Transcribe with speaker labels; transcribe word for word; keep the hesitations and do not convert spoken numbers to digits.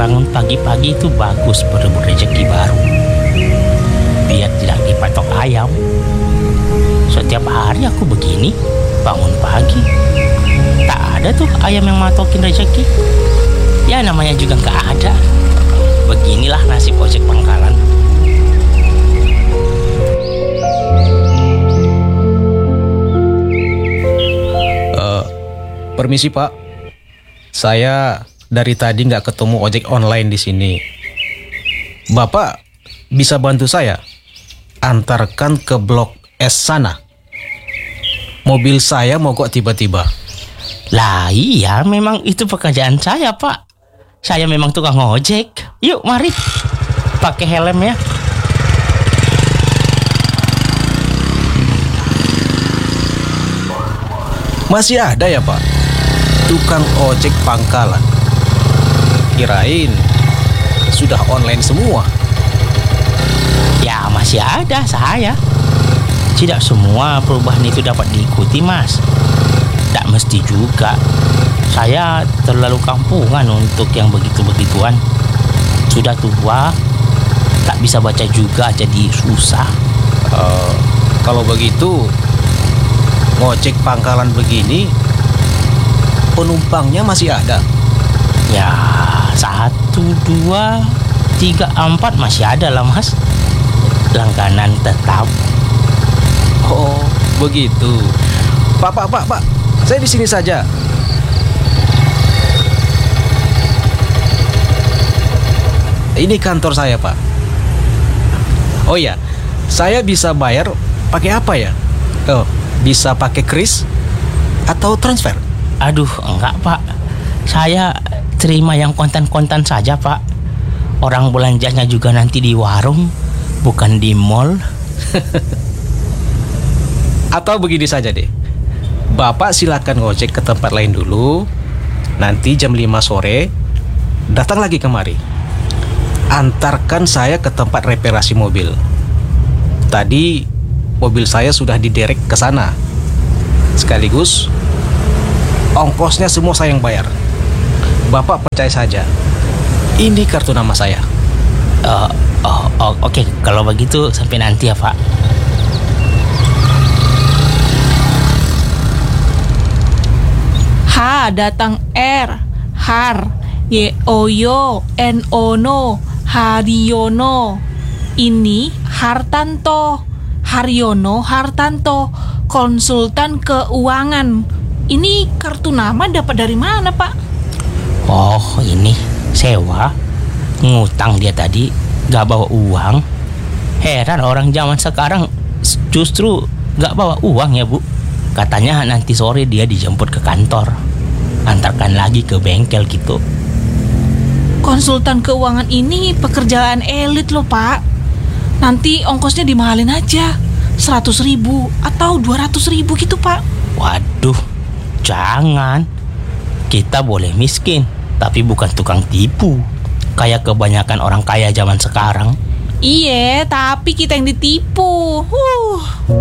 Speaker 1: bangun pagi-pagi itu bagus berebut rezeki baru. Biar tidak dipatok ayam. Setiap hari aku begini, bangun pagi. Tak ada tuh ayam yang matokin rezeki. Ya namanya juga nggak ada. Beginilah nasib ojek pangkalan.
Speaker 2: Uh, permisi Pak, saya dari tadi nggak ketemu ojek online di sini. Bapak bisa bantu saya antarkan ke Blok S sana. Mobil saya mogok tiba-tiba.
Speaker 1: Lah iya, memang itu pekerjaan saya, Pak. Saya memang tukang ojek. Yuk, mari. Pakai helm ya.
Speaker 2: Masih ada ya, Pak? Tukang ojek pangkalan. Kirain sudah online semua.
Speaker 1: Ya, masih ada saya. Tidak semua perubahan itu dapat diikuti, Mas. Tak mesti juga. Saya terlalu kampungan untuk yang begitu-begituan. Sudah tua, tak bisa baca juga, jadi susah.
Speaker 2: Uh, kalau begitu, ngojek pangkalan begini, penumpangnya masih ada?
Speaker 1: Ya, satu, dua, tiga, empat masih ada lah, Mas. Langganan tetap.
Speaker 2: Oh, begitu. Pak, Pak, Pak, Pak. Saya di sini saja. Ini kantor saya, Pak. Oh ya, saya bisa bayar pakai apa ya? Oh, bisa pakai kris atau transfer?
Speaker 1: Aduh, enggak, Pak. Saya terima yang kontan-kontan saja, Pak. Orang belanjanya juga nanti di warung, bukan di mall.
Speaker 2: Atau begini saja deh. Bapak silakan ngojek ke tempat lain dulu. Nanti jam lima sore datang lagi kemari. Antarkan saya ke tempat reparasi mobil. Tadi mobil saya sudah diderek ke sana. Sekaligus ongkosnya semua saya yang bayar. Bapak percaya saja. Ini kartu nama saya.
Speaker 1: Uh, oh, oh, Oke, okay. Kalau begitu sampai nanti ya, Pak.
Speaker 3: H datang R, Har, Y Oyo, N Ono, Haryono. Ini Hartanto, Haryono Hartanto, konsultan keuangan. Ini kartu nama dapat dari mana, Pak?
Speaker 1: Oh, ini sewa. Ngutang dia tadi, gak bawa uang. Heran orang zaman sekarang justru gak bawa uang ya, Bu. Katanya nanti sore dia dijemput ke kantor, antarkan lagi ke bengkel gitu.
Speaker 3: Konsultan keuangan ini pekerjaan elit loh, Pak. Nanti ongkosnya dimahalin aja, seratus ribu atau dua ratus ribu gitu, Pak.
Speaker 1: Waduh, jangan. Kita boleh miskin, tapi bukan tukang tipu, kayak kebanyakan orang kaya zaman sekarang.
Speaker 3: Iya, tapi kita yang ditipu. Huh.